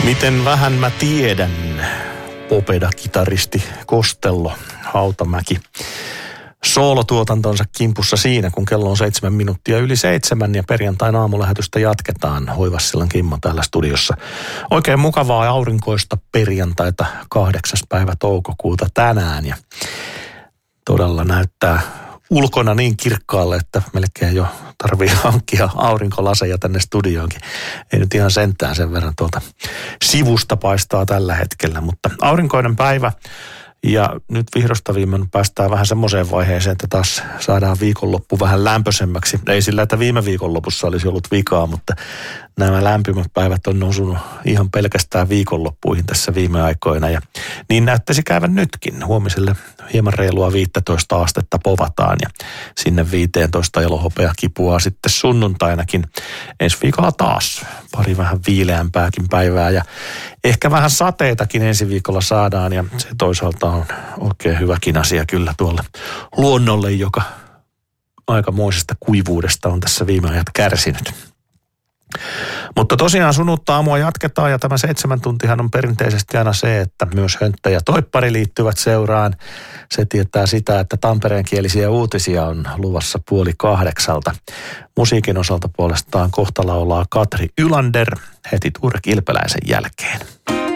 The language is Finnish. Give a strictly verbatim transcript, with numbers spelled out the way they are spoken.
Miten vähän mä tiedän, Popeda-kitaristi Kostello Hautamäki. Soolotuotantonsa kimpussa siinä, kun kello on seitsemän minuuttia yli seitsemän ja perjantain aamulähetystä jatketaan. Hoivassilan Kimmo täällä studiossa. Oikein mukavaa ja aurinkoista perjantaita kahdeksas päivä toukokuuta tänään ja todella näyttää ulkona niin kirkkaalle, että melkein jo tarvii hankkia aurinkolaseja tänne studioonkin. Ei nyt ihan sentään sen verran tuolta sivusta paistaa tällä hetkellä, mutta aurinkoinen päivä. Ja nyt vihdosta viimein päästään vähän semmoiseen vaiheeseen, että taas saadaan viikonloppu vähän lämpöisemmäksi. Ei sillä, että viime viikonlopussa olisi ollut vikaa, mutta nämä lämpimät päivät on nousunut ihan pelkästään viikonloppuihin tässä viime aikoina. Ja niin näyttäisi käyvän nytkin. Huomiselle hieman reilua viisitoista astetta povataan ja sinne viisitoista elohopea kipuaa sitten sunnuntainakin. Ensi viikolla taas pari vähän viileämpääkin päivää ja ehkä vähän sateitakin ensi viikolla saadaan ja se toisaalta on oikein hyväkin asia kyllä tuolle luonnolle, joka aikamoisesta kuivuudesta on tässä viime ajat kärsinyt. Mutta tosiaan sunnuntai aamua jatketaan ja tämä seitsemän tuntihan on perinteisesti aina se, että myös Hönttä ja Toippari liittyvät seuraan. Se tietää sitä, että tampereenkielisiä uutisia on luvassa puoli kahdeksalta. Musiikin osalta puolestaan kohta laulaa Katri Ylander heti Tuure Kilpeläisen jälkeen.